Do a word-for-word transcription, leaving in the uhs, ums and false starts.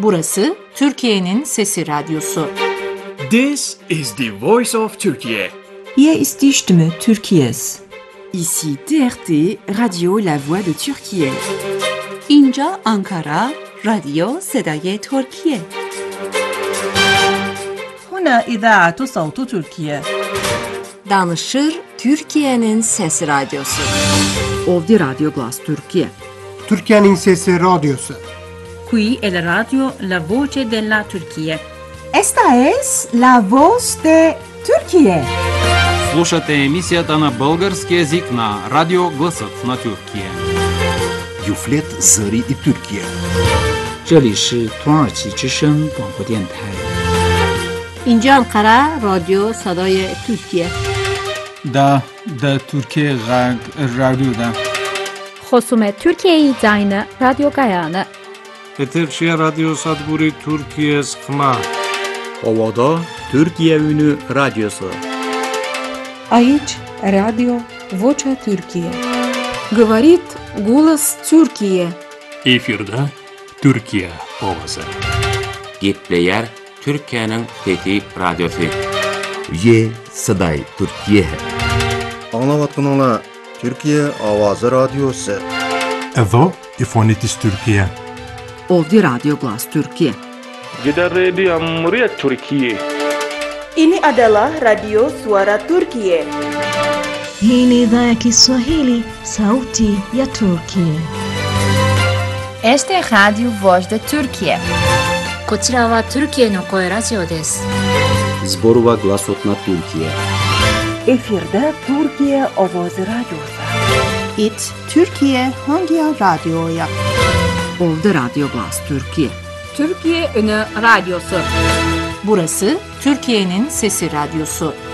Burası Türkiye'nin Sesi Radyosu. This is the voice of Turkey. Hier ist die Stimme Türkiye's. Ici T R T, Radio La Voix de Türkiye. اینجا آنکارا، رادیو صدای ترکیه. هنا إذاعة صوت تركيا. Danışır Türkiye'nin Sesi Radyosu. Ovdje Radio Glas Türkiye. Türkiye'nin Sesi Radyosu. Qui è la radio La Voce della Turchia. Esta es la voz de Türkiye. Слушате емисията на български език на Радио Гласът на Türkiye. Юфлет Зари и Türkiye. 这里是土耳其之声广播电台。 اینجا انقره رادیو صدای ترکیه. دا دا ترکیه غرب رادیو دا. خصوم ترکیه زاین رادیو گایانه. Eterşehir Radyo Sadburi Türkiye Sıkma. Ovada Türkiye Ünü Radyosu. Aici Radio Vocea Türkiye. Говорит голос Türkiye. Efirde Türkiye Ovası. Gepleyer Türkiye'nin Fethi Radyosu. Ye Saday Türkiye. Anlavatkanlar Türkiye Avazı Radyosu. Evo İfonitis Türkiye. Ovdje Radio Glas Türkiye. Jeddah Radio Muriat Türkiye. Ini adalah Radio Suara Turkiye. Hii ni idhaa ya Kiswahili, Sauti ya Turkiye. Este es Radio Voz de Turkiye. こちらはトルキエの声ラジオです。 Zborova Glasot na Türkiye. Efirde Türkiye Ovoz Radyosu. It Türkiye Hangi Radyo'ya? Ovdje Radio Glas Türkiye. Türkiye Ünü Radyosu. Burası Türkiye'nin Sesi Radyosu.